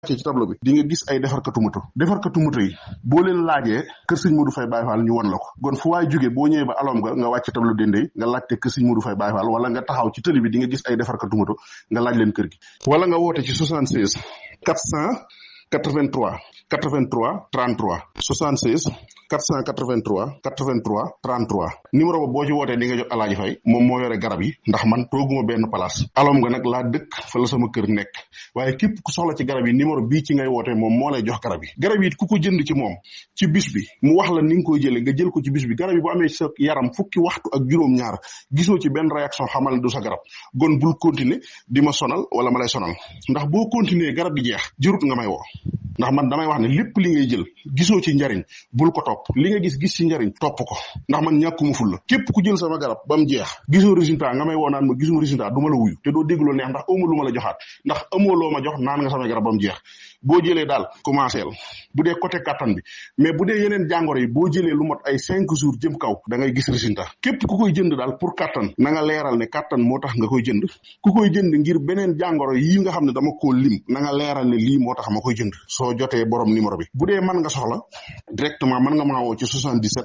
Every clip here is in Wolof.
ci tableau bi di nga gis ay defarkatu moto yi boo leen laajee kër sëñ Modou Faye Baye Fall ñu won la ko kon fu waay jóge boo ñëwee ba alom nga wàcc tableau dende nga laajte kër sëñ Modou Faye Baye Fall wala nga taxaw ci tëli bi di nga gis ay defarkatu moto nga laaj leen kër gi wala nga woote ci 76 483 33 76 483 33 numéro ba boo ci wootee di nga jot Alaaji Fay moom moo yore garab yi ndax man tooguma benn place alom nga nag laa dëkk fa la sama kër nekk waaye képp ku soxla ci garab yi numéro bii ci ngay wootee moom moo lay jox garab yi ku ko jënd ci moom ci bis bi mu wax la ni nga koy jëlee nga jël ko ci bis bi garab yi bu amee sa yaram fukki waxtu ak juróom-ñaar gisoo ci benn réaction xamal du sa garab gon bul continuer di ma sonal wala ma lay sonal ndax boo continuer garab gi jeex jërut nga may woo ndax man damay wax ne lépp li ngay jël gisoo ci njariñ bul ko topp li nga gis ci njariñ topp ko ndax man ñàkkuma ful la képp ku jël sama garab ba mu jeex gisoo résultat nga may woo naan ma gisuma résultat du ma la wuyu te doo dégg loo neex ndax amoo lu ma la joxaat ndax amoo loo ma jox naan nga sama garab ba mu jeex boo jëlee daal commencé bu dee côté kattan bi mais bu dee yeneen jàngoro yi boo jëlee lu mot ay 5 jours jëm kaw da ngay gis résultat képp ku koy jënd daal pour kattan na nga leeral ne kattan moo tax nga koy jënd ku koy jënd ngir beneen jàngoro yi nga xam ne dama koo lim na nga leeral ne lii moo tax ma koy jënd soo jotee borom numéro bi bu dee mën nga soxla directement mën nga maa woo ci 77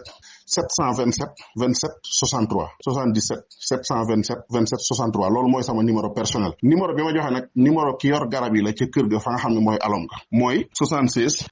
727 27 63 77 727 27 63 loolu mooy sama numéro personnel numéro bi ma joxe nag numéro ki yor garab yi la ca kër ga fa nga xam ne mooy alom ga mooy 76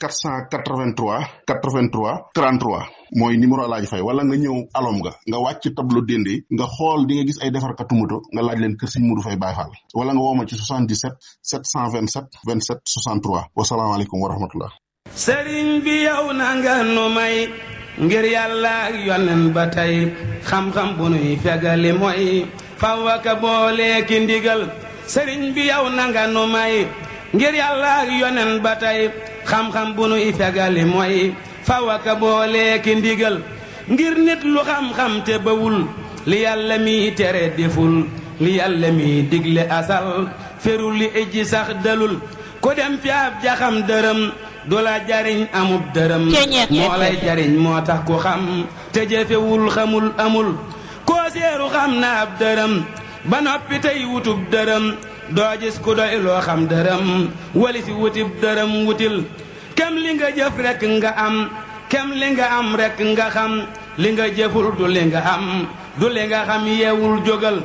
483 83 33 mooy numéro Alaaji Fay wala nga ñëw alom nga wàcc tableau dende nga xool di nga gis ay defarkatu moto nga laaj leen kër sëñ Modou Faye Baye Fall wala nga woo ma ci 77 727 27 63 wasalaamaaleykum wa rahmatullah. sëriñ bi yow na nga nu may ngir yàlla ak yonen ba tey xam-xam bu nuy fegali mooy fawaka boole ki ndigal sëriñ bi yow na nga nu may ngir yàlla ak yonen ba tey xam-xam bu nuy fegali mooy fawaka boole ki ndigal ngir nit lu xam-xam te bawul li yàlla mi tere deful li yàlla mi digle asal ferul li ijji sax dalul ko dem fi ab jaxam dërëm du la jariñ amub dërëm moo lay jariñ moo tax ku xam te jëfewul xamul amul koo seeru xam na ab dërëm ba noppi tey wutub dërëm doo gis ku doy loo xam dërëm wali si wutib dërëm wutil kem li nga jëf rek nga am kem li nga am rek nga xam li nga jëful du li nga am du li nga xam yeewul jógal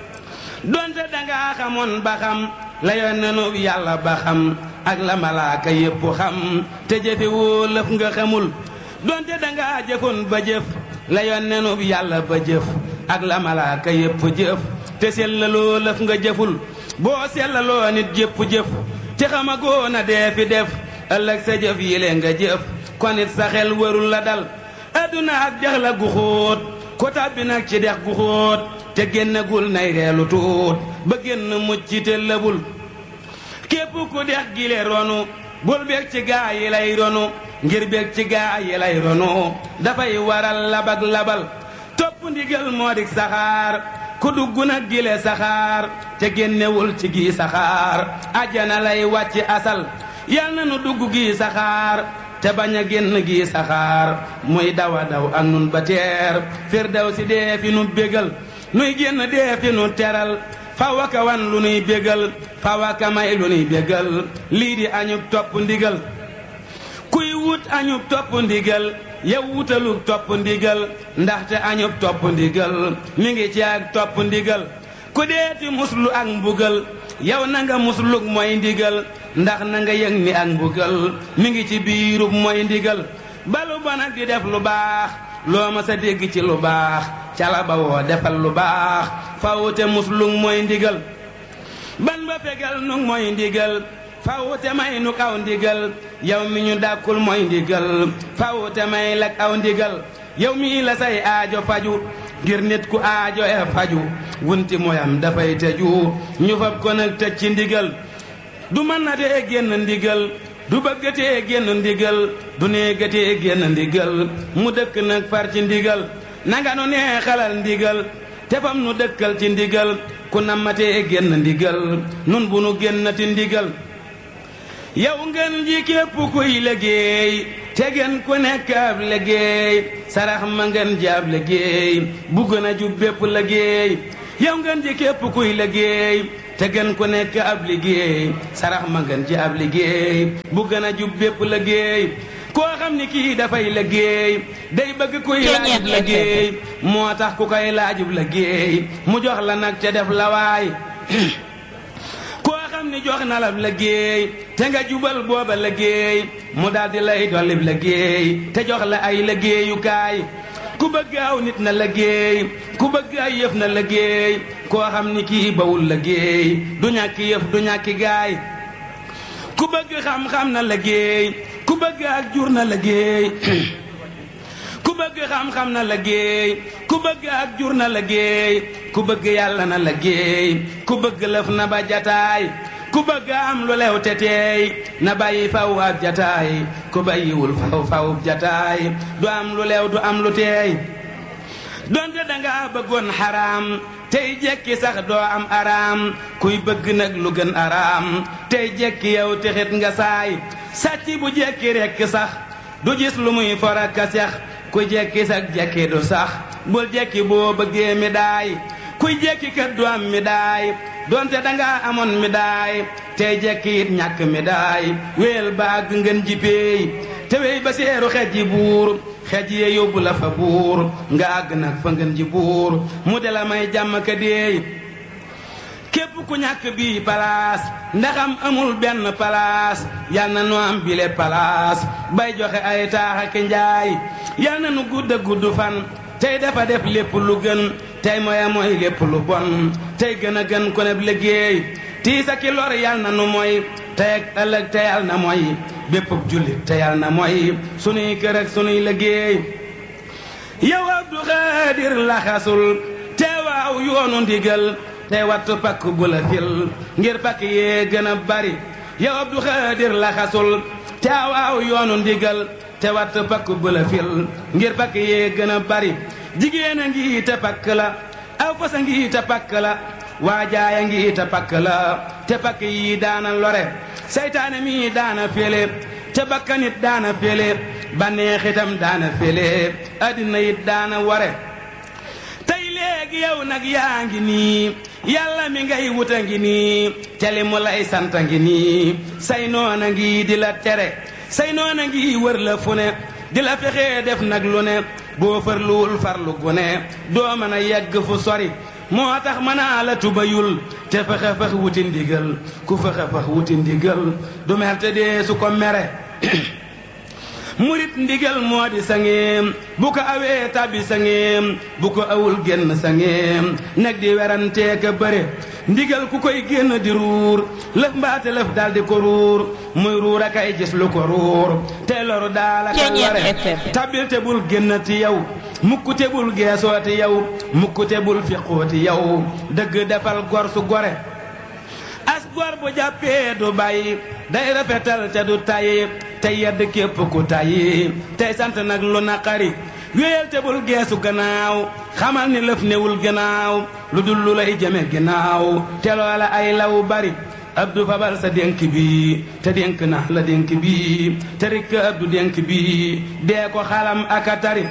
donte dangaa xamoon ba xam la yonenu yàlla ba xam ak la malaaka yépp xam te jëfe woo lëf nga xamul donte dangaa jëfoon ba jëf la yonenu yàlla ba jëf ak la malaaka yépp jëf te sellaloo lëf nga jëful boo sellaloo nit jëpp jëf te xamagoo na dee fi def ëllëg sa jëf yile nga jëf kon it sa xel warul la dal adduna ak dex la gu xóot ko tàbbi nag ci dex gu xóot te génnagul nay reelu tuut ba génn mucc te lëbul képp ku dex gile ronu bul bég ci gaa yi lay ronu ngir bég ci gaa yi lay ronu dafay waral labak labal topp ndigal moo dik saxaar ku dugg nag gile saxaar te génnewul ci gi saxaar ajjana lay wàcc asal yal na nu dugg gi saxaar te bañ a génn gi saxaar muy dawa daw ak nun ba teer firdawsi dee fi nu bégal nuy génn dee fi nu teral fawaka wan lu nuy bégal fawaka may lu nuy bégal lii di añub topp ndigal kuy wut añub topp ndigal yow wutalug topp ndigal ndaxte añub topp ndigal mi ngi ci ak topp ndigal ku deeti muslu ak mbugal yow na nga muslug mooy ndigal ndax na nga yëg ni ak mbugal mi ngi ci biirub mooy ndigal balu bon ak di def lu baax loo ma sa dégg ci lu baax cala ba woo defal lu baax fawute muslug mooy ndigal ban ba fegal nu mooy ndigal fawute may nu aw ndigal yow mi ñu dàkkul mooy ndigal fawute may lak aw ndigal yow mi la say aajo faju ngir nit ku aajo e faju wunti moyam dafay tëju ñu fab ko nag tëj ci ndigal du mën na tee génn ndigal du bëggatee génn ndigal du neegatee génn ndigal mu dëkk nag far ci ndigal nanga nu nee xalal ndigal te fam nu dëkkal ci ndigal ku nammatee génn ndigal nun bu nu génnati ndigal yow ngeen ji képp kuy liggéey te gën ku nekk ab liggéey sarax ma ngeen ji ab liggéey bu gën a jub bépp liggéey yow ngeen ji képp kuy liggéey te gën ku nekk ab liggéey sarax ma gën ci ab liggéey bu gën a jub bépp liggéey koo xam ni kii dafay liggéey day bëgg kuy laajub liggéey moo tax ku koy laajub liggéey mu jox la nag te def la waay koo xam ni jox na la liggéey te nga jubal booba liggéey mu daldi lay dollib liggéey te jox la ay liggéeyukaay ku bëgg aw nit na liggéey ku bëgg ay yëf na liggéey koo xam ni kii bawul liggéey du ñàkki yëf du ñàkki gaay ku bëgg xam-xam na liggéey ku bëgg ak jur na liggéey ku bëgg xam-xam na liggéey ku bëgg ak jur na liggéey ku bëgg yàlla na liggéey ku bëgg lëf na ba jataay ku bëgg am lu lew te teey na bàyyi faw ab jataay ku bàyyiwul faw jataay du am lu lew du am lu teey donte danga bëggoon xaraam tey jekki sax doo am araam kuy bëgg nag lu gën araam tey jekki yow texit nga saay sàcc bu jekki rekk sax du gis lu muy fora ka sex ku jekki sax jekki du sax bul jekki boo bëggee mi daay kuy jekki kat du am mi daay donte danga amoon mi daay tey jekki it ñàkk mi daay wéel baag ngeen ji peey te wey ba seeru xej ji buur xej yee yóbbu la fa buur nga àgg nag fa ngeen ji buur mu de la may jàmm ka deey képp ku ñàkk bii palaas ndaxam amul benn palaas yal na nu am bile palaas bay joxe ay taax ak njaay yal na nu gudd a gudd fan tey dafa def lépp lu gën tey mooy lépp lu bon tey gën a gën ko neb liggéey tiisa ki lor yal na nu mooy tey ak ëllëg te yal na mooy bépp jullit te yal na mooy sunuy kër ak sunuy liggéey yow Abdu Xaadir laxasul te waaw yoonu ndigal tey wattu pakk bu la fil ngir pakk yee gën a bari yow Abdu Xaadir laxasul te waaw yoonu ndigal te wattu pakk bu la fil ngir pakk yee gën a bari jigéen a ngi te pakk la aw fas a ngi te pakk la waajaay a ngi te pakk la te pakk yi daana lore seytaane mi daana fele te bakkanit daana fele baneexitam daana fele addina it daana ware tey léegi yow nag yaa ngi nii yàlla mi ngay wuta ngi nii te li mu lay santa ngi nii say noona ngi di la tere say noona ngi wër la fu ne di la fexee def nag lu ne boo farluwul farlu gu ne doo mën a yegg fu sori moo tax mënaa la tubayul te fexe fex wuti ndigal ku fexe fex wuti ndigal du mer te dee su ko mere murit ndigal moo di sangeem bu ko awee tabbi sangeem bu ko awul génn sangeem nag di werantee ka bëre ndigal ku koy génn di ruur lëf mbaate lëf daldi ko ruur muy ruur a kay gis lu ko ruur te loru daala ka lore tabbil te bul génnati yow mukk te bul geesooti yow mukk te bul fiqooti yow dëgg defal gor su gore as gor bu jàppee du bàyyi day rafetal te du tayyi tey yedd képp ku tayyi tey sant nag lu naqari wéyal te bul geesu gannaaw xamal ni lëf newul gannaaw lu dul lu lay jëme gannaaw te loola ay law bari Abdu fabal sa dénk bi te dénk na la dénk bi te rikk Abdu dénk bi dee ko xalam aka tari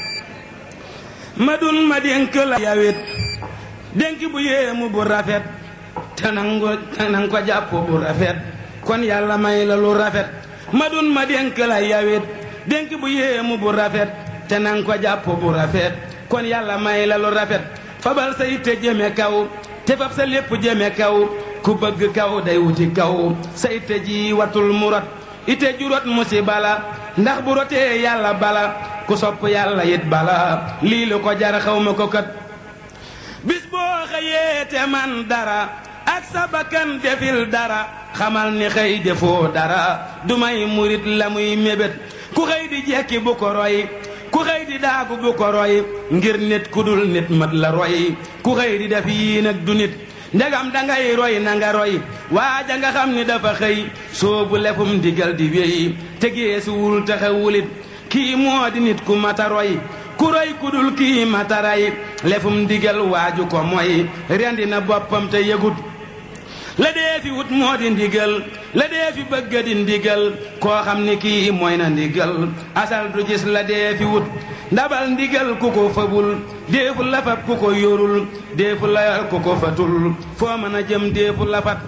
ma dun ma dénk la yawit dénk bu yéemu bu rafet te nang ko jàpp bu rafet kon yàlla may la lu rafet ma dun ma dénk la yawit dénk bu yéemu bu rafet te nang ko jàpp bu rafet kon yàlla may la lu rafet fabal sa yitte jëme kaw te fab sa lépp jëme kaw ku bëgg kaw day wuti kaw sa yitte ji watul mu rot ite ju rot musiba la ndax bu rotee yàlla bala ku sopp yàlla yit bala lii lu ko jar xaw ma ko kat bis boo xëyee te man dara ak sa bakkan defil dara xamal ni xëy defoo dara du may murit la muy mébét ku xëy di jekki bu ko roy ku xëy di daagu bu ko roy ngir nit ku dul nit mat la roy ku xëy di def yii nag du nit ndegam dangay roy na nga roy waaja nga xam ni dafa xëy soobu lefum digal di wéy te geesuwul taxawulit kii moo di nit ku mata roy ku roy ku dul kii mata ray lefum digal waaju ko mooy rendi na boppam te yëgut la dee fi wut moo di ndigal la dee fi bëgg di ndigal koo xam ni kii mooy na ndigal asal du gis la dee fi wut ndabal ndigal ku ko fabul déefu la fab ku ko yorul déefu la yor ku ko fatul foo mën a jëm déefu la fat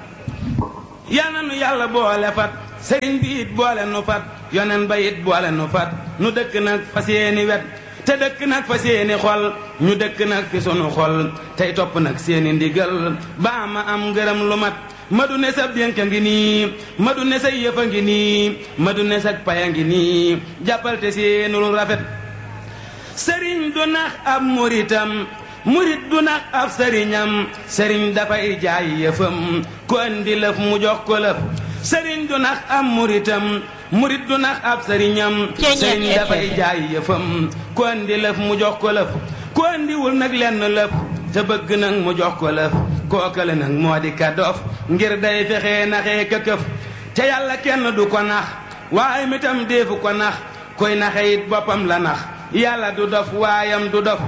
yal na nu yàlla boole fat sëriñ bi it boole nu fat yonen ba it boole nu fat nu dëkk nag fa seeni wet te dëkk nag fa seeni xol ñu dëkk nag fi sunu xol tey topp nag seeni ndigal ba ma am ngërëm lu mat ma du ne sa dénk a ngi nii ma du ne sa yëf a ngi nii ma du ne sa pay a ngi nii jàppal te seenul rafet sëriñ du nax ab muritam murit du nax ab sëriñam sëriñ dafay jaay yëfam ku andi lëf mu jox ko lëf sëriñ du nax ab muritam murit du nax ab sëriñam sëriñ dafay jaay yëfam ku andi lëf mu jox ko lëf ku andiwul nag lenn lëf te bëgg nag mu jox ko lëf kookale nag moo di ka dof ngir day fexe naxee ka këf te yàlla kenn du ko nax waaye mitam deefu ko nax koy naxe it boppam la nax yàlla du dof waayam du dof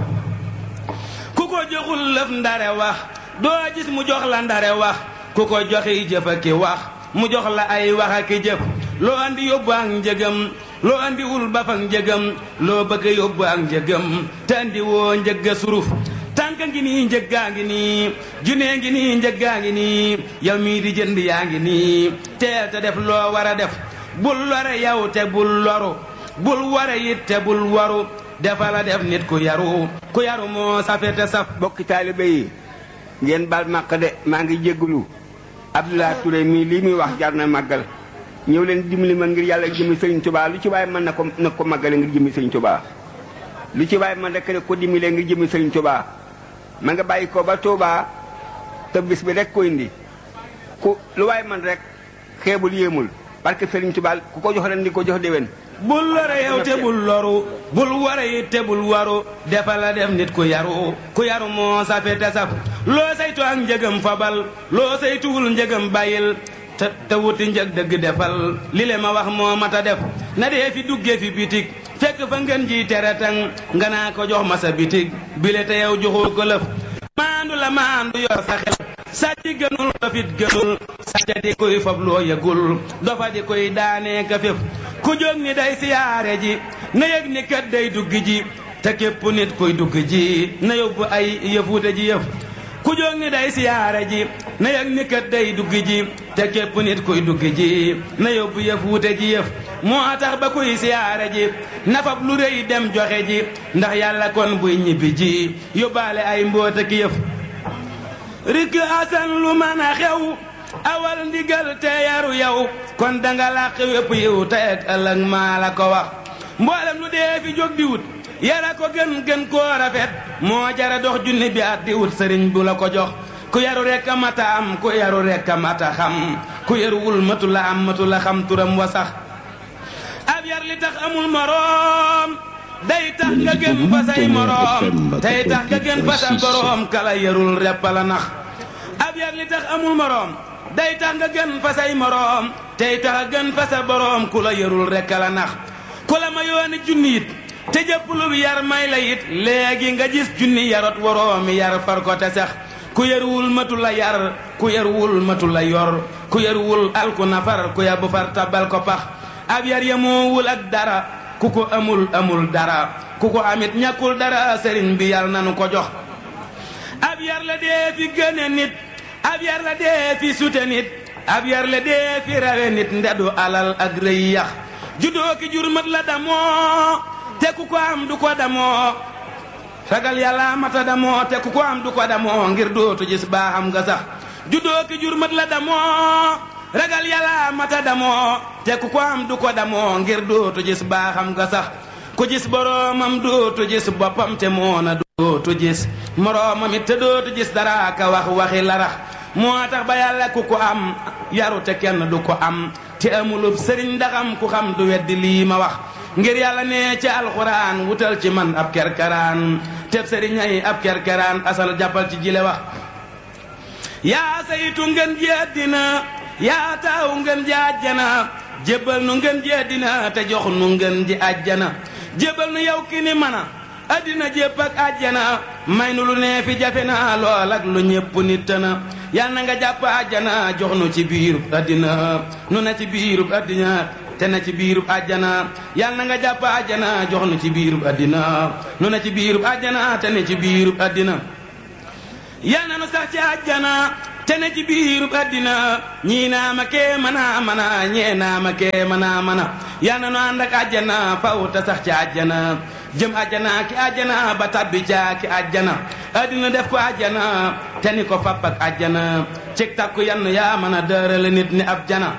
ku ko joxul lëf ndare wax doo gis mu jox la ndare wax ku ko joxi jëf ak ki wax mu jox la ay wax ak jëf loo andi yóbbu ak njëgam loo andiwul ba fa njëgam loo bëgg yóbbu ak njëgam te andi woo njëgga suruf tànka ngi nii njëggaa ngi nii junee ngi nii njëggaa ngi nii yow mii di jënd yaa ngi nii teel te def loo war a def bul lore yow te bul loru bul ware it te bul waru defala def nit ku yaru moo safe te saf bokki taalibe yi ngeen bal màq de maa ngi jéggulu Abdoulaye Touré mii lii muy wax jar na màggal ñëw leen dimbali ma ngir yàlla jëmi Sëriñ Tuubaa lu ci waaye mën na ko màggale ngir jëmi Sëriñ Tuubaa lu ci waaye mën rek ne ko dimbalee ngir jëmi Sëriñ Tuubaa ma nga bàyyi ko ba Tuubaa te bis bi rek ko indi ku lu waaye man rek xeebul yéemul parce que Sëriñ Tuubaa ku ko jox ren di ko jox déwén bul lore yow te bul loru bul ware it te bul waru defala def nit ku yaru moo safe te saf loo saytu ak njëgam fabal loo saytuwul njëgam bàyyil te wuti njëg dëgg defal li le ma wax moo mata def na dee fi dugge fi bitig fekk fa ngeen ji tere tang nga naa ko jox ma sa bitig bile te yow joxoo ko lëf maandu la maandu yor sa xel sàcc gënul dofit gënul sàcca di koy fab loo yëgul dofa di koy daanee ka féf ku jóg ni day siyaare ji na yëg ni kat day dugg ji te képp nit koy dugg ji na yóbbu ay yëfuute ji yëf ku jóg ni day siyaare ji na yëg ni kat day dugg ji te képp nit koy dugg ji na yóbbu yëfuute ji yëf moo tax ba kuy siyaare ji nafab lu rëy dem joxe ji ndax yàlla kon buy ñibbi ji yóbbaale ay mboota ki yëf rik asan lu mën a xew awal ndigal te yaru yow kon danga làq wépp yiw te ak ëllëg maa la ko wax mboolem lu dee fi jóg di wut yara ko gën koo rafet moo jara dox junni bi at di wut sëriñ bu la ko jox ku yaru rekk a mata am ku yaru rekk a mata xam ku yaruwul matu la am matu la xam turam wa sax ab yar li tax amul moroom day tax nga gën fa say moroom tey tax nga gën fa sa boroom kala yarul repp la nax ab yar li tax amul moroom day tax nga gën fa say moroom tey tax a gën fa sa boroom ku la yarul rekk la nax ku la ma yooni junni it te jëpp lu yar may la it léegi nga gis junni yarot waroomi yar far ko te sax ku yaruwul matu la yar ku yaruwul matu la yor ku yaruwul alku nafar ku yabu far tabal ko pax ab yar yamoowul ak dara ku ko amul dara ku ko amit ñàkkul dara sëriñ bi yàlla nanu ko jox ab yar la dee fi gëne nit ab yar la dee fi sute nit ab yar la dee fi rawe nit ndedu alal ak rëy yax juddoo ki jur mat la damoo te ku ko am du ko damoo ragal yàlla mata damoo te ku ko am du ko damoo ngir dootu gis baaxam nga sax juddoo ki jur mat la damoo ragal yàlla mata damoo te ku ko am du ko damoo ngir dootu gis baaxam nga sax ku gis boroomam dootu gis boppam te moona dootu gis moroomam it te dootu gis dara ka wax waxi larax moo tax ba yàlla ku ko am yaru te kenn du ko am te amulub sëriñ ndaxam ku xam du weddi lii ma wax ngir yàlla ne ci alxuraan wutal ci man ab kerkeraan teb sëriñ ay ab kerkeraan asal jàppal ci jile wax yaa saytu ngeen ji àddina yaa taaw ngeen ji àjjana jébbal nu ngeen ji àddina te jox nu ngeen ji àjjana jébbal nu yow ki ni mana àddina jépp ak àjjana may nu lu nee fi jafe na lool ak lu ñépp nit na yal na nga jàpp àjjana jox nu ci biirub àddina nu ne ci biirub àddina te na ci biirub àjjana yal na nga jàpp àjjana jox nu ci biirub àddina nu na ci biirub àjjana te ne ci biirub àddina yal na nu sax ci àjjana te ne ci biirub àddina ñii naa ma kee mana mana ñee naa ma kee mana mana yal na nu ànd ak àjjana faw te sax ci àjjana jëm àjjana ki àjjana ba tabbi caa ki àjjana àddina def ko àjjana te ni ko fapp ak àjjana cig takku yann yaa mën a dërale nit ni ab jana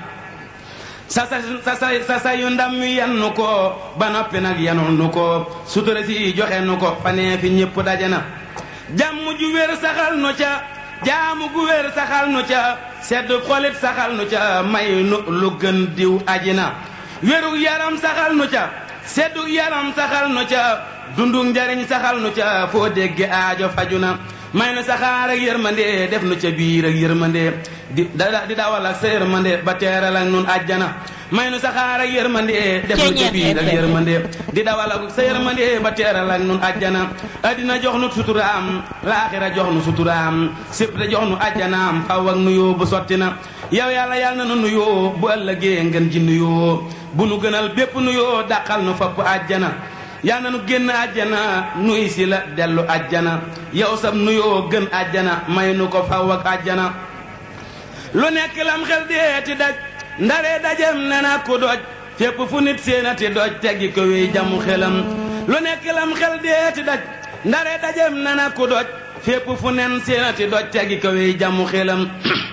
sa yu ndam wi yennu ko ba noppi nag yenul nu ko sutura si joxe nu ko fanee fi ñépp daje na jàmm ju wér saxal nu ca jaamu gu wér saxal nu ca sedd xolit saxal nu ca may nu lu gën diw ajina wérug yaram saxal nu ca seddug yaram saxal nu ca dundug njariñ saxal nu ca foo dégge aajo faju na may nu saxaar ak yërmande def nu ca biir ak yërmande di dawal ak sa yërmande ba teeral ak nun àjjana may nu saxaar ak yërmande def nu ca biir ak yërmande di dawal ak sa yërmande ba teeral ak nun àjjana addina jox nu suturaam laaxira jox nu suturaam sibte jox nu àjjanaam xaw ak nuyoo bu sotti na yow yàlla yàlla na nu nuyoo bu ëllëgee ngeen ji nuyoo bu nu gënal bépp nuyoo dàqal nu fapp àjjana yal na nu génn àjjana nuy si la dellu àjjana yow sab nuyoo gën àjjana may nu ko faw ak àjjana lu nekk lam xel deeti daj ndare dajem ne na ku doj fépp fu nit séenati doj teggi ko wéy jamu xelam lu nekk lam xel deeti daj ndare dajem ne na ku doj fépp fu nen séenati doj teggi ko wéy jamu xelam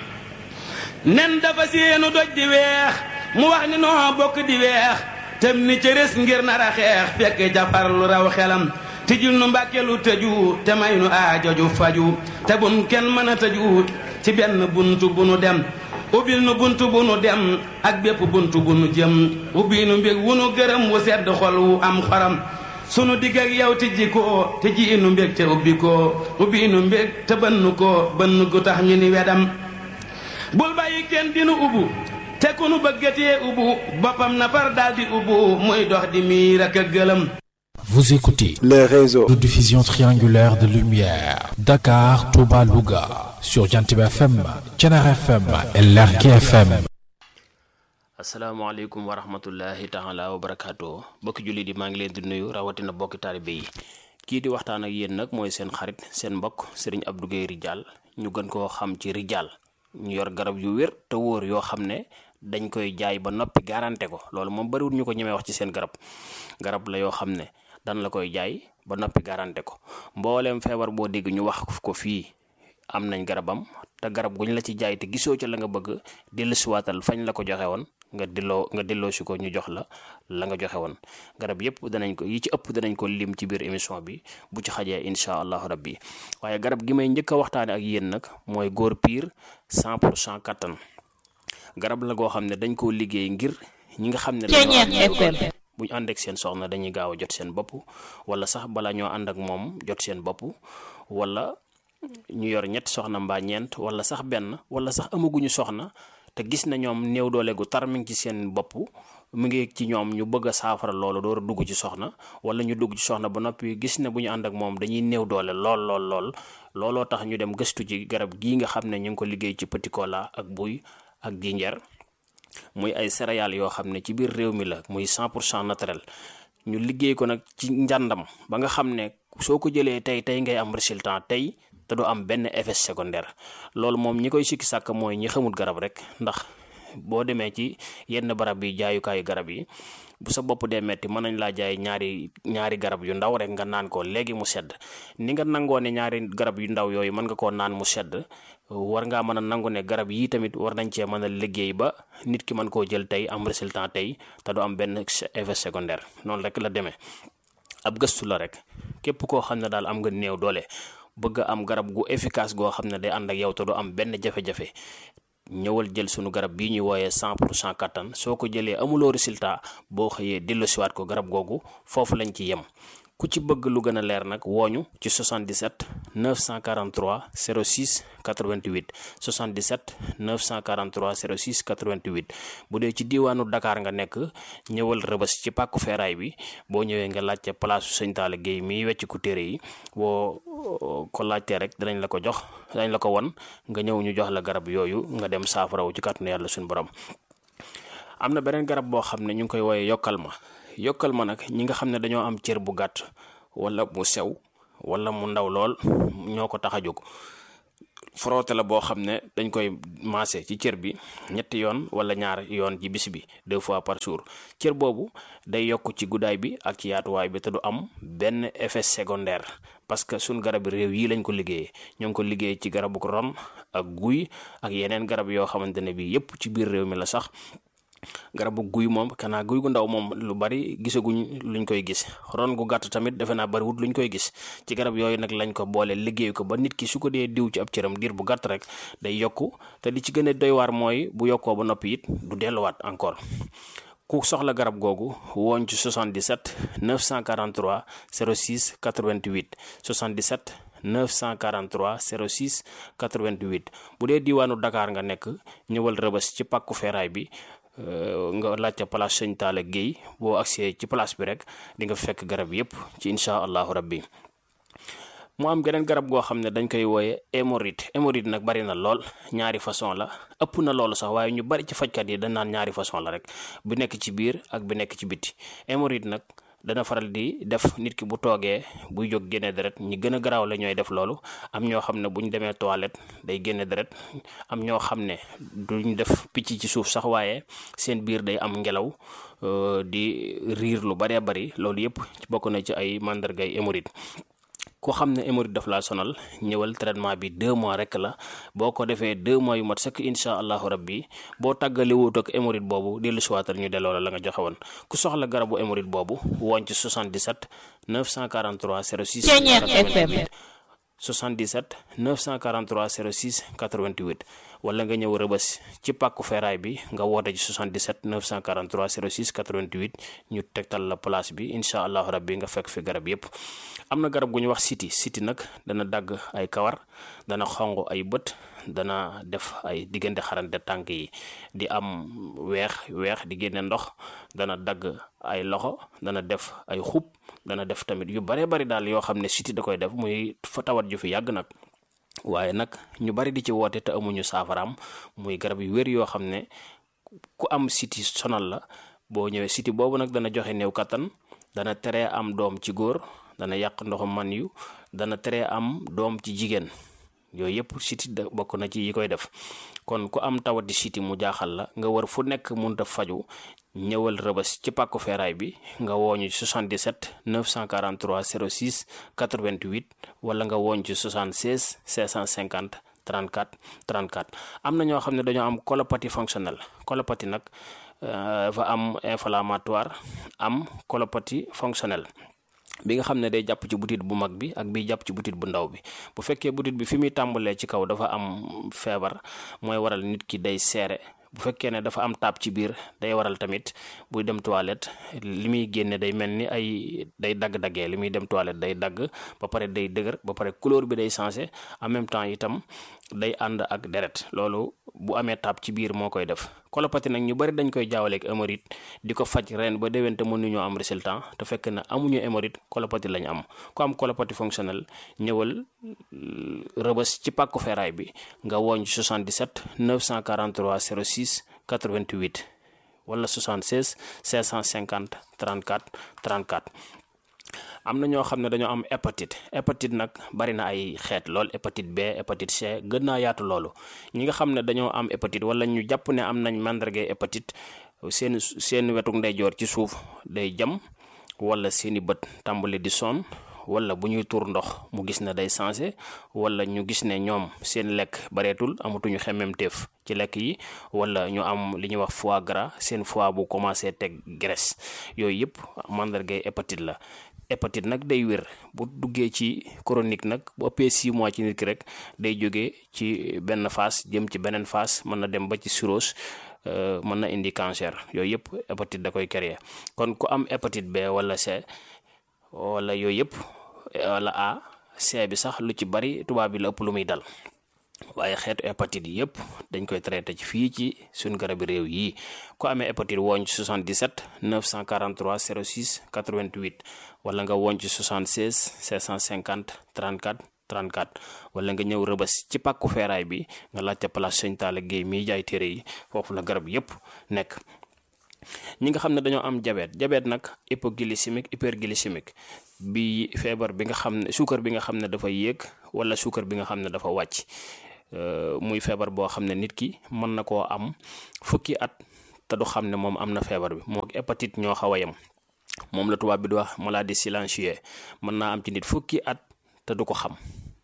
nen dafa séenu doj di weex mu wax ni noo bokk di weex tem ni cëres ngir nar a xeex fekk jafar lu raw xelam tijjul nu mbàkke lu tëju te may nu aajoju faju te bun kenn mën a tëju ci benn buntu bu nu dem ubbil nu buntu bu nu dem ak bépp buntu bu nu jëm ubbi nu mbég wu nu gërëm wu sedd xol wu am xoram sunu digg ak yow tijji ko tijji nu mbég te ubbi ko ubbi nu mbég te bënn ko bënn gu tax ñu ni wedam bul bàyyi kenn dinu ubbu te ku nu bëggatee ubbu boppam na far daldi ubbu muy dox di miir ak a gëlëm. Vous écoutez les réseaux de diffusion triangulaire de lumière Dakar, Touba, Louga sur Jantiba FM, Thiénaba FM et Lergui FM. asalaamaaleykum wa rahmatullahi taala wa barakaatu bokki jullit yi maa ngi leen di nuyu rawatina bokki taalibe yi kii di waxtaan ak yéen nag mooy seen xarit seen mbokk Serigne Abdou Guèye Ridial ñu gën koo xam ci Ridial ñu yor garab yu wér te wóor yoo xam ne dañ koy jaay ba noppi garanté ko loolu moom bariwul ñu ko ñemee wax ci seen garab la yoo xam ne dan la koy jaay ba noppi garanté ko mbooleem feebar boo dégg ñu wax ko fii am nañ garabam te garab guñ la ci jaay te gisoo ca la nga bëgg dellusiwaatal fañ la ko joxe woon nga delloo si ko ñu jox la nga joxe woon garab yëpp danañ ko yi ci ëpp danañ ko lim ci biir émission bi bu ci xajee incha allahu rabbi waaye garab gi may njëkk a waxtaane ak yéen nag mooy góor piir 100% kattan garab la goo xam ne dañ koo liggéey ngir ñi nga xam ne bu ñu ànd ak seen soxna dañuy gaaw a jot seen bopp wala sax bala ñoo ànd ak moom jot seen bopp wala ñu yor ñetti soxna mbaa ñeent wala sax benn wala sax amaguñu soxna te gis na ñoom néew doole gu tar mi ngi ci seen bopp mu ngi ci ñoom ñu bëgg a saafara loolu door a dugg ci soxna wala ñu dugg ci soxna ba noppi gis ne bu ñu ànd ak moom dañuy néew doole lool looloo tax ñu dem gëstu ci garab gii nga xam ne ñu ngi ko liggéey ci petit cola ak buy ak jinjeer muy ay céréales yoo xam ne ci biir réew mi la muy 100% naturel ñu liggéey ko nag ci njàndam ba nga xam ne soo ko jëlee tey ngay am résultat tey te du am benn effet secondaire loolu moom ñi koy sikki sàkk mooy ñi xamul garab rek ndax boo demee ci yenn barab yi jaayukaayu garab yi bu sa bopp dee metti mën nañ laa jaay ñaari garab yu ndaw rek nga naan ko léegi mu sedd ni nga nangoo ne ñaari garab yu ndaw yooyu mën nga koo naan mu sedd war ngaa mën a nangu ne garab yii tamit war nañ cee mën a liggéey ba nit ki mën koo jël tey am résultat tey te du am benn effet secondaire noonu rek la demee ab gëstu la rek képp koo xam ne daal am nga néew doole bëgg a am garab gu efficace goo xam ne day ànd ak yow te du am benn jafe-jafe ñëwal jël sunu garab bii ñuy wooyee 100% kattan soo ko jëlee amuloo résultat boo xëyee delloosiwaat ko garab googu foofu lañ ci yem ku ci bëgg lu gën a leer nag wooñu ci 77 943 06 88 77 943 06 88 bu dee ci diiwaanu Dakar nga nekk ñëwal Rëbës ci pàkku feeraay bi boo ñëwee nga laajte place su Sëñ Talla Guèye mi wecc ku téere yi boo ko laajtee rek danañ la ko jox danañ la ko won nga ñëw ñu jox la garab yooyu nga dem saafarawu ci kàttanu yàlla suñu borom am na beneen garab boo xam ne ñu ngi koy wooye yokkal ma nag ñi nga xam ne dañoo am cër bu gàtt wala mu sew wala mu ndaw lool ñoo ko tax a jóg. frotté la boo xam ne dañ koy maase ci cër bi ñetti yoon wala ñaar yoon ci bis bi 2 fois par jour. cër boobu day yokk ci guddaay bi ak ci yaatuwaay bi te du am benn effet secondaire parce que suñ garab réew yi lañ ko liggéeyee ñoo ngi ko liggéey ci garabu ron ak guy ak yeneen garab yoo xamante ne bi yépp ci biir réew mi la sax. garabu guy moom kanaa guy gu ndaw moom lu bari gisaguñ luñ koy gis ron gu gàtt tamit defe naa bariwut luñ koy gis ci garab yooyu nag lañ ko boole liggéey ko ba nit ki su ko dee diw ci ab cëram diir bu gàtt rek day yokku te li ci gën a doy waar mooy bu yokkoo ba noppi it du delluwaat encore. ku soxla garab googu woon ci 77 943 06 88 77 943 06 88 bu dee diwaanu Dakar nga nekk ñëwal Rëbës ci pàkku feeraay bi nga laajte place Sëñ Talla Guèye boo agsee ci place bi rek di nga fekk garab yépp ci incha allahu rabbi. mu am geneen garab goo xam ne dañ koy wooye hémorroïde nag bari na lool ñaari façon la ëpp na loolu sax waaye ñu bari ci fajkat yi dañ naan ñaari façon la rek bu nekk ci biir ak bi nekk ci biti. hémorroïde nag dana faral di def nit ki bu toogee buy jóg génne deret ñi gën a garaaw la ñooy def loolu am ñoo xam ne bu ñu demee toilette day génne deret am ñoo xam ne duñ def picc ci suuf sax waaye seen biir day am ngelaw di riir lu baree bari loolu yépp bokk na ci ay màndargay hémorroïde. ku xam ne hémorroïde daf laa sonal ñëwal traitement bi 2 mois rek la boo ko defee 2 mois yu mat sëkk incha allahu rabbi boo tàggali wut ak hémorroïde boobu dellu siwaatal ñu delloo la nga joxe woon. ku soxla garabu hémorroïde boobu woon ci 77 943 06 88 77 943 06 88 wala nga ñëw Rëbës ci pàkku feeraay bi nga woote ci 77 943 06 88 ñu tegtal la place bi incha allahu rabbi nga fekk fi garab yépp. am na garab gu ñu wax siti nag dana dagg ay kawar dana xonq ay bët dana def ay diggante xarante tànk yi di am weex di génne ndox dana dagg ay loxo dana def ay xub dana def tamit yu bare bari daal yoo xam ne siti da koy def muy fa tawat ju fi yàgg nag waaye nag ñu bari di ci woote te amuñu saafaraam muy garab yu wér yoo xam ne ku am siti sonal la boo ñëwee siti boobu nag dana joxe néew kattan dana teree am doom ci góor dana yàq ndoxum man yu dana teree am doom ci jigéen yooyu yëpp siti bokk na ci yi koy def. kon ku am tawati siti mu jaaxal la nga war fu nekk mënta faju ñëwal Rëbës ci pàkku feeraay bi nga wooñu 77 943 06 88 wala nga wooñ ci 76 650 34 34. am na ñoo xam ne dañoo am colopathie fonctionnelle colopathie nag dafa am inflammatoire am colopathie fonctionnelle bi nga xam ne day jàpp ci butit bu mag bi ak bi jàpp ci butit bu ndaw bi. bu fekkee butit bi fi muy tàmbalee ci kaw dafa am feebar mooy waral nit ki day seere bu fekkee ne dafa am taab ci biir day waral tamit buy dem toilette li muy génne day mel ni ay day dagg-daggee li muy dem toilette day dagg ba pare day dëgër ba pare couleur bi day changé en même temps itam day ànd ak deret loolu bu amee taab ci biir moo koy def. colopathie nag ñu bari dañ koy jaawaleeg hémorroïde di ko faj ren ba déwén te mënuñoo am résultat te fekk na amuñu hémorroïde colopathie lañ am. ku am colopathie fonctionnelle ñëwal Rëbës ci pàkku feeraay bi nga wooñ 77 943 06 88 wala 76 550 34 34. am na ñoo xam ne dañoo am hépatite nag bari na ay xeet lool hépatite B hépatite C gën naa yaatu loolu. ñi nga xam ne dañoo am hépatite wala ñu jàpp ne am nañ màndargay hépatite seen wetuk ndeyjoor ci suuf day jam wala seeni bët tàmbali di sonn wala bu ñuy tuur ndox mu gis ne day changé wala ñu gis ne ñoom seen lekk bareetul amatuñu xemmemteef ci lekk yi wala ñu am li ñuy wax foie gras seen foie bu commencé teg graisse yooyu yëpp màndargay hépatite la. hépatite nag day wér bu duggee ci chronique nag bu ëppee 6 mois ci nit ki rek day jógee ci benn phase jëm ci beneen phase mën na dem ba ci cirrhose mën na indi cancer yooyu yëpp hépatite da koy créer. kon ku am hépatite B wala C wala yooyu yëpp wala A C bi sax lu ci bari tubaab bi la ëpp lu muy dal waaye xeetu hépatite yi yëpp dañ koy traité ci fii ci suñ garabi réew yi. ku amee hépatite wooñ ci 77 943 06 88 wala nga wooñ ci 76 550 34 34 wala nga ñëw Rëbës ci pàkku feeraay bi nga laajte place Sëñ Talla Guèye miy jaay téere yi foofu la garab yëpp nekk. ñi nga xam ne dañoo am diabète nag hypoglycémique hyperglycémique bi feebar bi nga xam ne suukar bi nga xam ne dafa yéeg wala suukar bi nga xam ne dafa wàcc muy feebar boo xam ne nit ki mën na koo am fukki at te du xam ne moom am na feebar bi moo hépatite ñoo xaw a yem moom la tubaab bi di wax maladie silencieuse mën naa am ci nit fukki at te du ko xam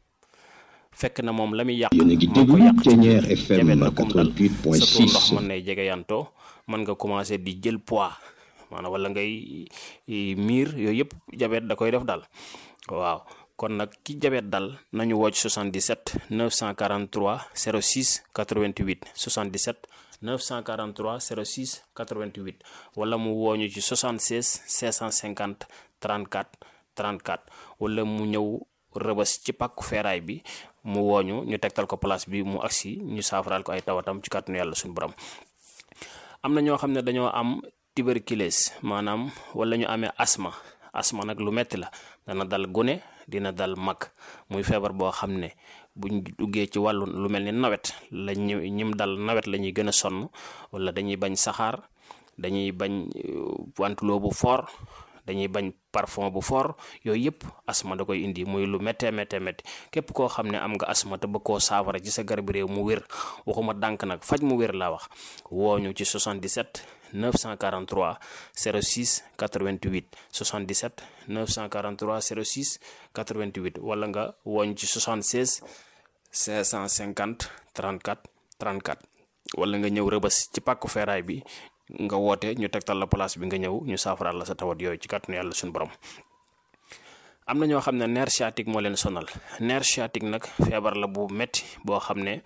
fekk na moom la muy yàq moo ko yàq ci diabète na kum dal sa tur ndox mën nay jege yantoo mën nga commencé di jël poids maanaam wala ngay miir yooyu yëpp diabète da koy def dal waaw kon nag ki diabète dal nañu woo ci 77 943 06 88 77 943 06 88 wala mu wooñu ci 76 650 34 34 wala mu ñëw rëbës ci pàkku feeraay bi mu wooñu ñu tegtal ko place bi mu agsi ñu saafaraal ko ay tawatam ci kàttanu yàlla suñu borom. am na ñoo xam ne dañoo am tuberculose maanaam wala ñu amee asma nag lu metti la dana dal gune dina dal mag muy feebar boo xam ne buñ duggee ci wàllu lu mel ni nawet la ñim dal nawet la ñuy gën a sonn wala dañuy bañ saxaar dañuy bañ wantuloo bu fort dañuy bañ parfum bu fort yooyu yëpp asma da koy indi muy lu méttee képp koo xam ne am nga asma te bëgg koo saafara ci sa garab réew mu wér waxuma dànk nag faj mu wér laa wax wooñu ci 77 943 06 88 77 943 06 88 wala nga wooñu ci 76 550 34 34 wala nga ñëw rëbës ci pàkku feeraay bi nga woote ñu tegtal la place bi nga ñëw ñu saafaraal la sa tawat yooyu ci kàttanu yàlla suñu borom. am na ñoo xam ne nerf sciatique moo leen sonal nerf sciatique nag feebar la bu metti boo xam ne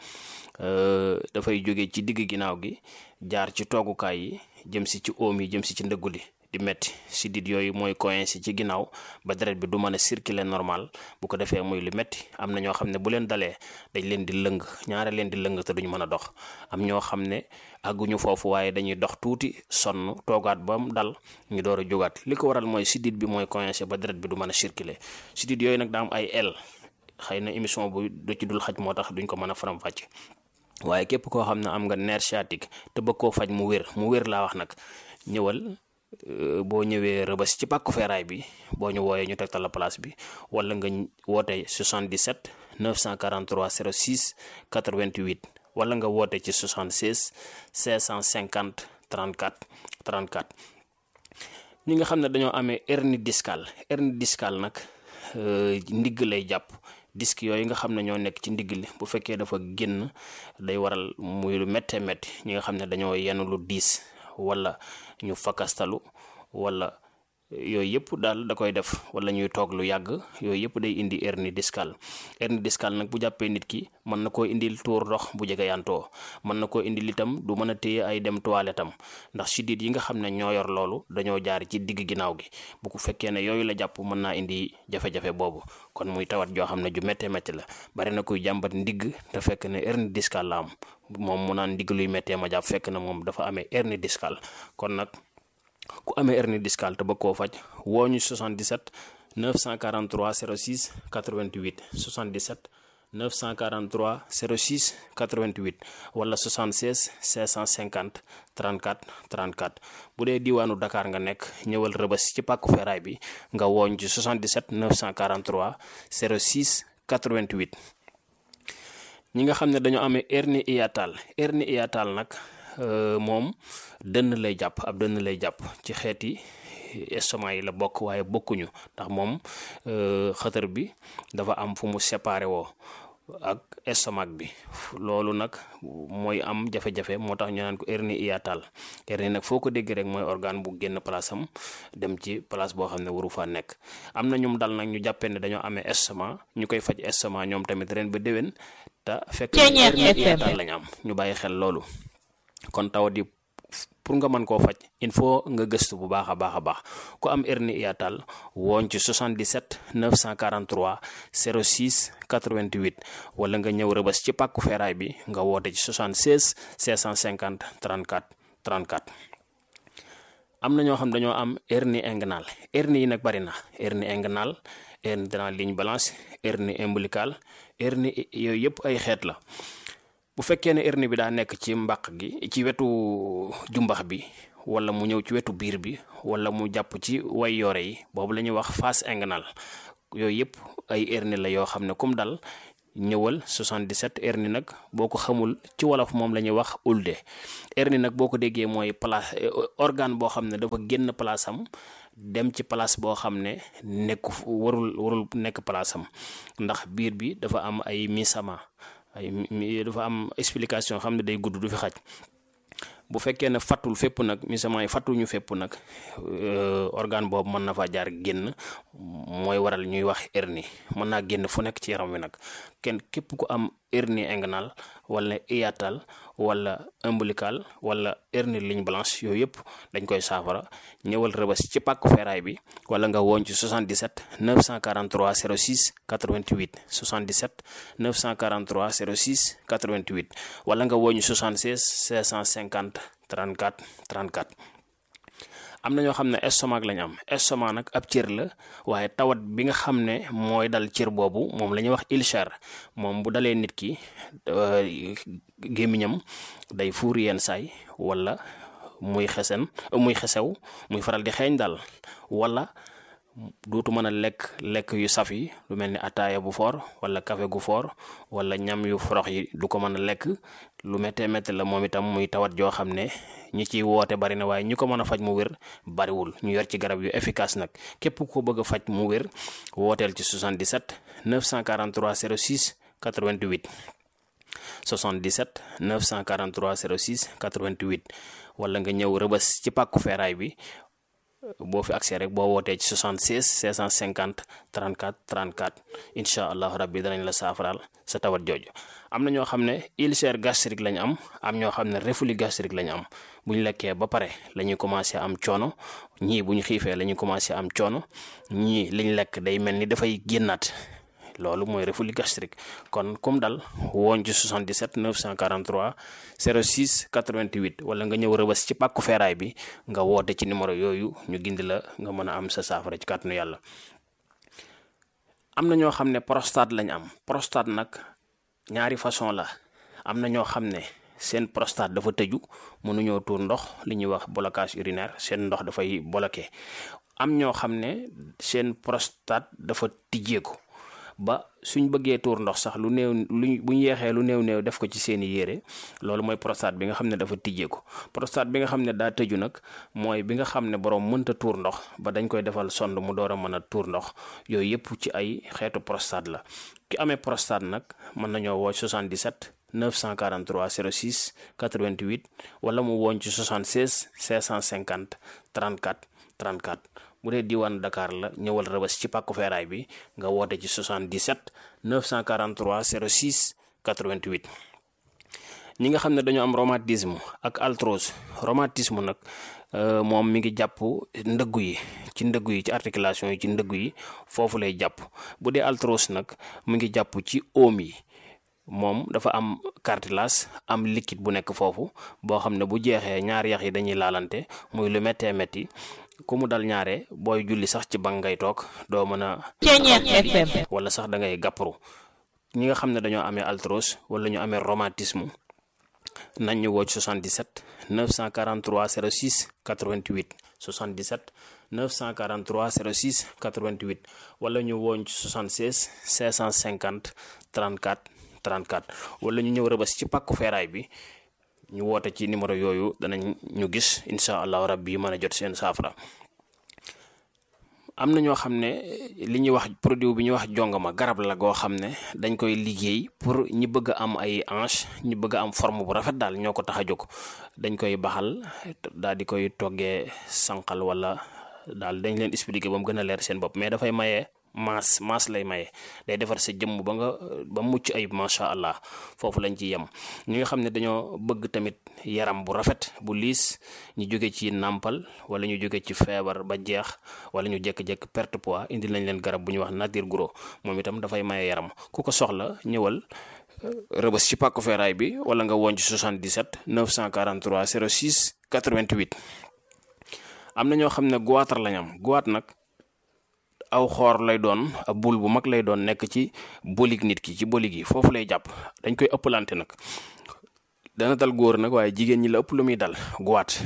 dafay jóge ci digg ginnaaw gi jaar ci toogukaay yi jëm si ci oom yi jëm si ci ndëggu li di metti sidit yooyu mooy coincé ci ginnaaw ba deret bi du mën a circuler normal bu ko defee muy lu metti am na ñoo xam ne bu leen dalee dañ leen di lëng ñaare leen di lëng te duñ mën a dox am ñoo xam ne àgguñu foofu waaye dañuy dox tuuti sonn toogaat ba mu dal ñu door a jógaat li ko waral mooy sidit bi mooy coincé ba deret bi du mën a circuler sidit yooyu nag daa am ay el xëy na émission bu du ci dul xaj moo tax duñ ko mën a faram-fàcce waaye képp koo xam ne am nga nerf sciatique te bëgg koo faj mu wér laa wax nag ñëwal boo ñëwee rëbës ci pàkku feeraay bi boo ñu wooyee ñu tegtal la place bi wala nga woote 77 943 06 88 wala nga woote ci 76 550 34 34 ñi nga xam ne dañoo amee hernie discale nag ndigg lay jàpp disque yooyu nga xam ne ñoo nekk ci ndigg li bu fekkee dafa génn day waral muy lu méttee métti ñi nga xam ne dañoo yenn lu diis wala ñu fakastalu wala yooyu yëpp daal da koy def wala ñuy toog lu yàgg yooyu yëpp day indi hernie discale nag bu jàppee nit ki mën na koo indil tuur ndox bu jege yantoo mën na koo indil itam du mën a téye ay dem toilette am ndax sidit yi nga xam ne ñoo yor loolu dañoo jaar ci digg ginnaaw gi bu ko fekkee ne yooyu la jàpp mën naa indi jafe-jafe boobu kon muy tawat joo xam ne ju méttee métti la bari na kuy jàmbat ndigg te fekk ne hernie discale la am moom mu naan ndigg luy méttee ma jàpp fekk na moom dafa amee hernie discale kon nag ku amee hernie discale te bëgg koo faj woo ñu 77 943 06 88 77 943 06 88 wala 76 550 34 34 bu dee diwaanu Dakar nga nekk ñëwal rëbës ci pàkku feeraay bi nga wooñ ci 77 943 06 88 ñi nga xam ne dañoo amee hernie hiatale nag moom dënn lay jàpp ci xeeti estomac yi la bokk waaye bokkuñu ndax moom xëtër bi dafa am fu mu séparé woo ak estomac bi loolu nag mooy am jafe-jafe moo tax ñu naan ko hernie hiatale hernie nag foo ko dégg rek mooy organe bu génn place am dem ci place boo xam ne waru faa nekk am na ñum dal nag ñu jàppee ne dañoo amee estomac ñu koy faj estomac ñoom tamit ren ba déwén te fekk hernie hiatale lañ am ñu bàyyi xel loolu kon tawat yi pour nga mën koo faj il faut nga gëstu bu baax a baax ku am hernie hiatale wooñ ci 77 943 06 88 wala nga ñëw rëbës ci pàkku feeraay bi nga woote ci 76 650 34 34 am na ñoo xam dañoo am hernie inguinale hernie yi nag bari na hernie inguinale hernie de la ligne blanche hernie ombilicale hernie yooyu yëpp ay xeet la bu fekkee ne hernie bi daa nekk ci mbàq gi ci wetu jumbax bi wala mu ñëw ci wetu biir bi wala mu jàpp ci way yoore yi boobu la ñuy wax face inguinale yooyu yëpp ay hernie la yoo xam ne kum dal ñëwal 77 hernie nag boo ko xamul ci wolof moom la ñuy wax ulde hernie nag boo ko déggee mooy place organe boo xam ne dafa génn place am dem ci place boo xam ne nekku warul nekk place am ndax biir bi dafa am ay misama dafa am explication xam ne day gudd du fi xaj bu fekkee ne fattul fépp nag misama yi fattuñu fépp nag organe boobu mën na fa jaar génn mooy waral ñuy wax hernie mën naa génn fu nekk ci yaram wi nag képp ku am hernie inguinale wala hiatale wala ombilical wala hernie ligne blanche yooyu yëpp dañ koy saafara ñëwal Rëbës ci pàkku feeraay bi wala nga woon ci 77 943 06 88 77 943 06 88 wala nga woon ci 76 650 34 34. am na ñoo xam ne estomac lañ am estomac nag ab cër la waaye tawat bi nga xam ne mooy dal cër boobu moom la ñuy wax ulcère moom bu dalee nit ki gémmiñam day fuur yenn saay wala muy xesew muy faral di xeeñ daal wala dootu mën a lekk yu saf yi lu mel ni ataaya bu foor wala café gu foor wala ñam yu forox yi du ko mën a lekk lu méttee métti la moom itam muy tawat joo xam ne ñi ciy woote bari na waaye ñi ko mën a faj mu wér bariwul ñu yor ci garab yu efficace nag képp ko bëgg a faj mu wér wooteel ci 77 943 06 88 77 943 06 88 wala nga ñëw Rëbës ci pàkku feeraay bi boo fi accès rek boo wootee ci 76 650 34 34 incha allahu rabbi danañ la saafaraal sa tawat jooju. am na ñoo xam ne ulcère gastrique lañ am ñoo xam ne reflux gastrique lañ am bu ñu lekkee ba pare la ñuy commencé am coono ñii bu ñu xiifee la ñuy commencé am coono ñii liñ lekk day mel ni dafay génnaat loolu mooy reflux gastrique kon comme dal woon ci 77 943 06 88 wala nga ñëw Rëbës ci pàkku feeraay bi nga woote ci numéro yooyu ñu gindi la nga mën a am sa saafara ci kàttanu yàlla. am na ñoo xam ne prostate lañ am prostate nag ñaari façon la am na ñoo xam ne seen prostate dafa tëju mënuñoo tuur ndox li ñuy wax blocage urinaire seen ndox dafay bloqué am ñoo xam ne seen prostate dafa tijjeeku ba suñ bëggee tuur ndox sax lu néew buñ yeexee lu néew def ko ci seeni yére loolu mooy prostate bi nga xam ne dafa tijjeeku prostate bi nga xam ne daa tëju nag mooy bi nga xam ne borom mënta tuur ndox ba dañ koy defal sonde mu door a mën a tuur ndox yooyu yëpp ci ay xeetu prostate la ki amee prostate nag mën nañoo woo 77 943 06 88 wala mu woon ci 76 650 34 34 bu dee diwaan Dakar la ñëwal Rëbës ci pàkku feeraay bi nga woote ci 77 943 06 88. ñi nga xam ne dañoo am rhumatisme ak arthrose rhumatisme nag moom mi ngi jàpp ndëggu yi ci articulation yi ci ndëggu yi foofu lay jàpp bu dee arthrose nag mu ngi jàpp ci oom yi moom dafa am cartilage am liquide bu nekk foofu boo xam ne bu jeexee ñaari yax yi dañuy laalante muy lu méttee métti ku mu dal ñaare booy julli sax ci bank ngay toog doo mën a FM wala sax da ngay gàpparu ñi nga xam ne dañoo amee arthrose wala ñu amee rhumatisme nañ ñu woo ci 77 943 06 88 77 943 06 88 wala ñu wooñ ci 76 650 34 34 wala ñu ñëw Rëbës ci pàkku feeraay bi ñu woote ci numéro yooyu danañ ñu gis incha allahu rabbi mën a jot seen saafara. am na ñoo xam ne li ñuy wax produit bi ñuy wax jongama garab la goo xam ne dañ koy liggéey pour ñi bëgg a am ay hanche ñi bëgg a am forme bu rafet daal ñoo ko tax a jóg dañ koy baxal daal di koy toggee sànqal wala daal dañ leen expliquer ba mu gën a leer seen bopp mais dafay maye maas lay maye day defar sa jëmm ba mucc ayib macha allah foofu lañ ci yem. ñi nga xam ne dañoo bëgg tamit yaram bu rafet bu liis ñu jóge ci nàmpal wala ñu jóge ci feebar ba jeex wala ñu jékki-jékki perte poids indi lañ leen garab bu ñuy wax nature gros moom itam dafay maye yaram ku ko soxla ñëwal Rëbës ci pàkku feeraay bi wala nga woon ci 77 943 06 88. am na ñoo xam ne goitre lañ am goitre nag aw xoor lay doon ab bul bu mag lay doon nekk ci bolig nit ki ci bolig yi foofu lay jàpp dañ koy ëppalante nag dana dal góor nag waaye jigéen ñi la ëpp lu muy dal goitre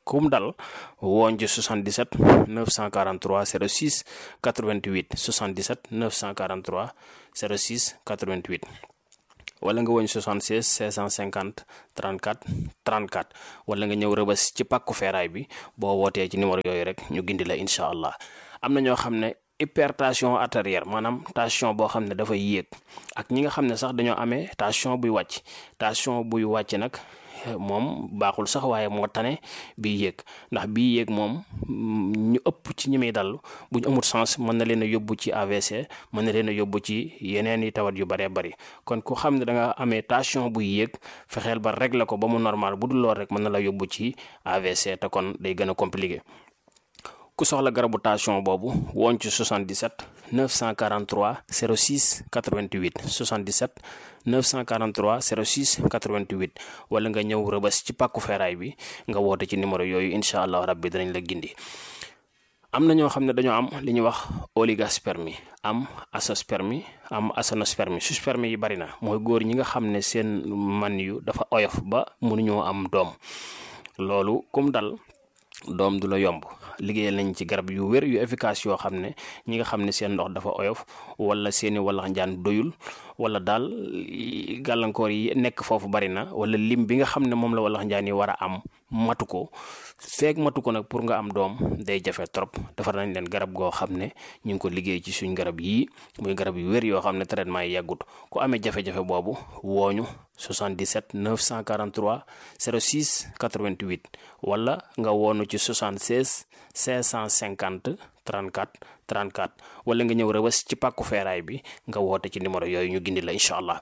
kum dal woon ci 77 943 06 88 77 943 06 88 wala nga woñ 76 650 34 34 wala nga ñëw Rëbës ci pàkku feeraay bi boo wootee ci numéro yooyu rek ñu gindi la incha allah. am na ñoo xam ne hypertension artérielle maanaam tension boo xam ne dafay yéeg ak ñi nga xam ne sax dañoo amee tension buy wàcc nag moom baaxul sax waaye moo tane bii yéeg ndax bii yéeg moom ñu ëpp ci ñi muy dal bu ñu amul sens mën na leen a yóbbu ci AVC mën na leen a yóbbu ci yeneen i tawat yu bëree bëri kon ku xam ne da nga amee tension buy yéeg fexeel ba régler ko ba mu normal bu dul lool rek mën na la yóbbu ci AVC te kon day gën a compliqué. ku soxla garabu tension boobu woon ci 77 943 06 88 77 943 06 88 wala nga ñëw Rëbës ci pàkku feeraay bi nga woote ci numéro yooyu incha allah rabbi danañ la gindi. am na ñoo xam ne dañoo am li ñuy wax oligospermie am azoospermie am aténospermie sperme yi bari na mooy góor ñi nga xam ne seen man yu dafa oyof ba mënuñoo am doom loolu kum dal doom du la yomb. liggéeyal nañ ci garab yu wér yu efficace yoo xam ne ñi nga xam ne seen ndox dafa oyof wala seeni wallax njaan doyul wala daal gàllankoor yi nekk foofu bari na wala lim bi nga xam ne moom la wallax njaan yi war a am matu ko feek matu ko nag pour nga am doom day jafe trop defar nañ leen garab goo xam ne ñu ngi ko liggéey ci suñ garab yii muy garab yu wér yoo xam ne traitement yi yàggut ku amee jafe-jafe boobu wooñu 77 943 06 88 wala nga woonu ci 76 550 34 34 wala nga ñëw Rëbës ci pàkku feeraay bi nga woote ci numéro yooyu ñu gindi la incha allah.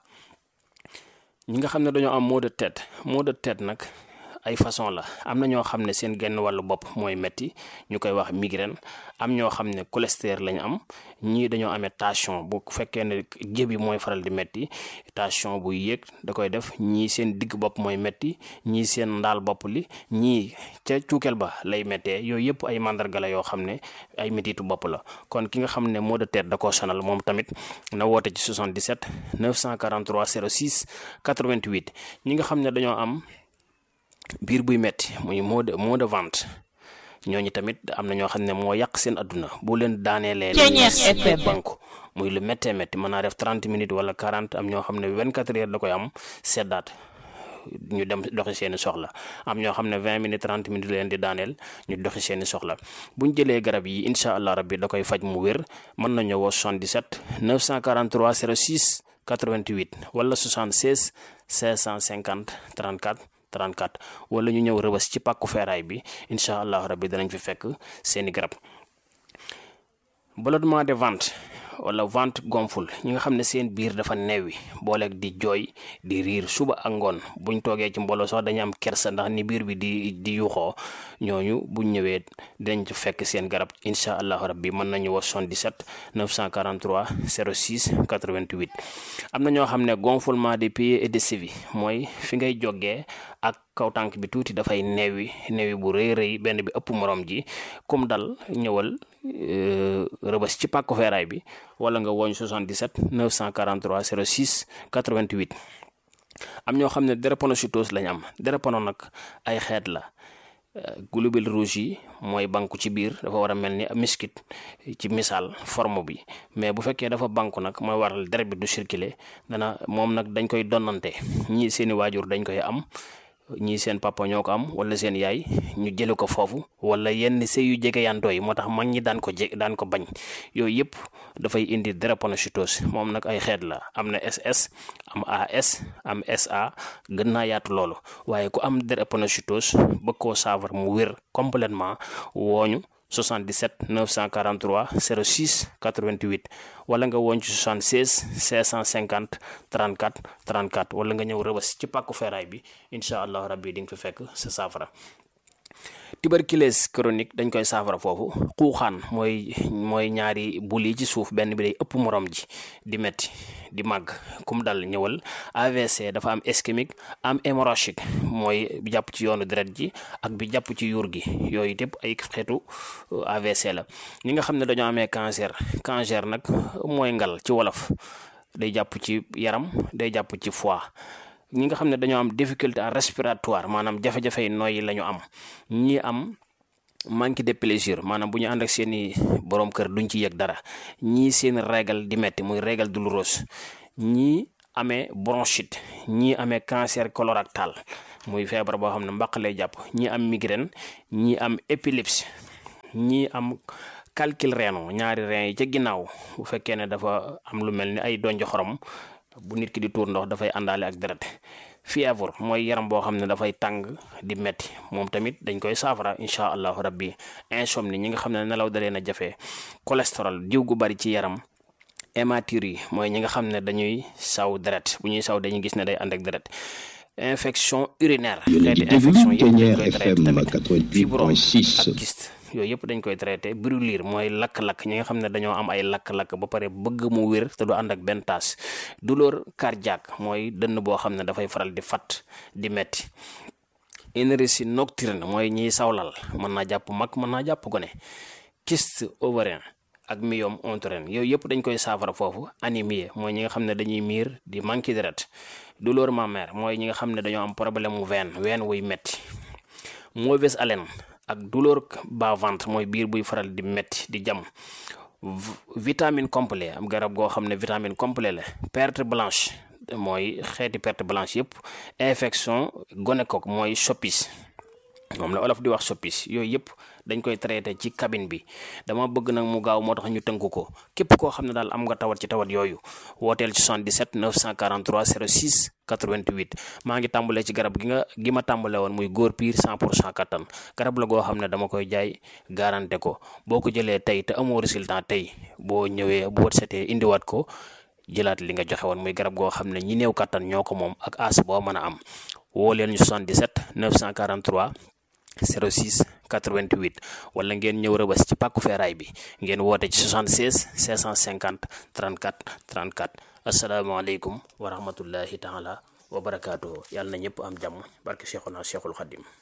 ñi nga xam ne dañoo am maux de tête nag ay façon la am na ñoo xam ne seen genn wàllu bopp mooy metti ñu koy wax migraine am ñoo xam ne cholestérol lañu am ñii dañoo amee tension bu fekkee ne jëbi mooy faral di metti tension buy yéeg da koy def ñii seen digg bopp mooy metti ñii seen ndaal bopp li ñii ca cuukeel ba lay méttee yooyu yëpp ay mandarga la yoo xam ne ay mettitu bopp la kon ki nga xam ne maux de tête da koo sonal moom tamit na woote ci 77 943 06 88 ñi nga xam ne dañoo am biir buy metti muy maux de ventre ñooñu tamit am na ñoo xam ne moo yàq seen adduna bu leen daaneelee banku muy lu méttee métti mën naa def 30 minutes wala 40 am ñoo xam ne 24 heures da koy am seddaat ñu dem doxi seeni soxla am ñoo xam ne 20 minutes 30 minutes leen di daaneel ñu doxi seeni soxla buñ jëlee garab yi incha allah rabbi da koy faj mu wér mën nañu woo 77 943 06 88 wala 76 550 34 34 wala ñu ñëw Rëbës ci pàkku feeraay bi incha allah rabbi danañ fi fekk seeni garab. ballonnement de ventre wala ventre gonfle ñi nga xam ne seen biir dafa neewi booleeg di jooy di riir suba ak ngoon buñ toogee ci mbooloo sax dañu am kersa ndax ni biir bi di yuuxoo ñooñu buñ ñëwee dinañ ci fekk seen garab incha allah rabbi mën nañu woo 77 943 06 88 am na ñoo xam ne gonflement des pieds et des chevilles mooy fi ngay jógee ak kaw tànk bi tuuti dafay neewi bu rëy benn bi ëpp morom ji comme dal ñëwal Rëbës ci pàkku feeraay bi wala nga woñ 77 943 06 88 am ñoo xam ne drépanocytose lañ am drépano nag ay xeet la globules rouges yi mooy banku ci biir dafa war a mel ni miskit ci misaal forme bi mais bu fekkee dafa banku nag mooy waral deret bi du circuler moom nag dañ koy donnante ñii seeni waajur dañ koy am ñii seen papa ñoo ko am wala seen yaay ñu jële ko foofu wala yenn sëy yu jege yantoo yi moo tax mag ñi daan ko bañ yooyu yëpp dafay indi drépanocytose moom nag ay xeet la am na SS am AS am SA gën naa yaatu loolu waaye ku am drépanocytose bëgg koo saafara mu wér complètement wooñu 77 943 06 88 wala nga woon ci 76 550 34 34 wala nga ñëw Rëbës ci pàkku feeraay bi incha allah rabbi di nga fi fekk sa saafara. tuberculose chronique dañ koy saafara foofu xuuxaan mooy ñaari bul yi ci suuf benn bi day ëpp morom ji di metti di màgg kum dal ñëwal. AVC dafa am ischémique am hémorragique mooy bi jàpp ci yoonu deret ji ak bi jàpp ci yuur gi yooyu yëpp ay xeetu AVC la. ñi nga xam ne dañoo amee cancer nag mooy ngal ci wolof day jàpp ci yaram day jàpp ci foie ñi nga xam ne dañoo am difficulté respiratoire maanaam jafe-jafe nooyi la ñu am ñi am manque de plaisir maanaam bu ñu ànd ak seeni borom kër duñ ci yëg dara ñii seen régal di metti muy régal douloureuse ñii amee bronchite ñii amee cancer colorectal muy feebar boo xam ne mbaq lay jàpp ñii am migraine ñii am épilepsie ñii am calcul rénal ñaari rein yi ca ginnaaw bu fekkee ne dafa am lu mel ni ay donj xorom bu nit ki di tuur ndox dafay àndaale ak deret fièvre mooy yaram boo xam ne dafay tàng di metti moom tamit dañ koy saafara incha allahu rabbi insomnie ñi nga xam ne nelaw dalee na jafe cholestérol diw gu bari ci yaram hématurie yi mooy ñi nga xam ne dañuy saw deret bu ñuy saw dañuy gis ne day ànd ak deret infection urinaire xeeti infection yëpp dañ koy traité tamit fibrome ak kyste yooyu yëpp dañ koy traité brûlure mooy lakk-lakk ñi nga xam ne dañoo am ay lakk-lakk ba pare bëgg mu wér te du ànd ak benn taas douleur cardiaque mooy dënn boo xam ne dafay faral di fat di metti énergie nocturne mooy ñiy sawlal mën naa jàpp mag mën naa jàpp gone kyste ovarien ak myome utérin yooyu yëpp dañ koy saafara foofu anémie mooy ñi nga xam ne dañuy miir di manqué deret douleur mammaire mooy ñi nga xam ne dañoo am problème mu ween wuy metti mauvaise haleine ak douleur bas ventre mooy biir buy faral di metti di jam vitamine complet am garab goo xam ne vitamine complet la perte blanche mooy xeeti perte blanche yëpp infection gonocoque mooy soppis moom la olof di wax soppis yooyu yëpp dañ koy traité ci cabine bi dama bëgg nag mu gaaw moo tax ñu tënk ko képp koo xam ne daal am nga tawat ci tawat yooyu wooteel ci 77 943 06 88 maa ngi tàmbalee ci garab gi ma tàmbale woon muy góor piir 100% kattan garab la goo xam ne dama koy jaay garanté ko boo ko jëlee tey te amoo résultat tey boo ñëwee boo setee indiwaat ko jëlaat li nga joxe woon muy garab goo xam ne ñi néew kattan ñoo ko moom ak as boo mën a am woo leen ñu 77 943 06 88 wala ngeen ñëw Rëbës ci pàkku feeraay bi ngeen woote ci 76 550 34 34 asalaamaaleykum wa rahmatullahi taala wa barakaatuhu yàlla na ñëpp am jàmm barke Cheikhuna Cheikhul Khadim